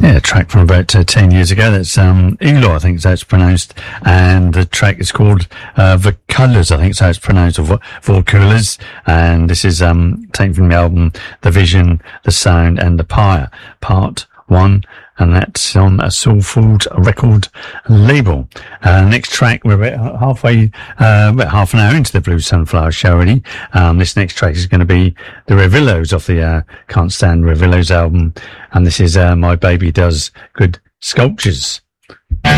Yeah, a track from about 10 years ago. That's Elo, I think is how it's pronounced. And the track is called The Colours, I think is how it's pronounced, or Vorkulas. And this is taken from the album The Vision, The Sound and The Pyre, Part 1. And that's on a Soul Food record label. Next track, we're about halfway, about half an hour into the Blue Sunflower show already. This next track is going to be the Revillos off the Can't Stand Revillos album. And this is My Baby Does Good Sculptures.